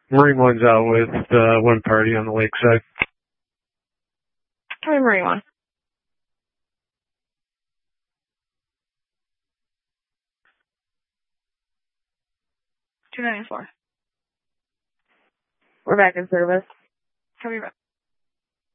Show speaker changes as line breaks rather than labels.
Marine One's out with one party on the lakeside.
Tell me Marine One. 294.
We're back in service.
Copy back.